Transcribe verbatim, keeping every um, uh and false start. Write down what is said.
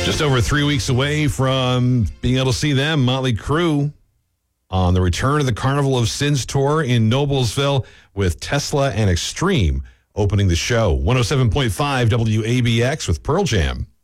Just over three weeks away from being able to see them, Motley Crue, on the Return of the Carnival of Sins tour in Noblesville with Tesla and Extreme opening the show. one oh seven point five W A B X with Pearl Jam.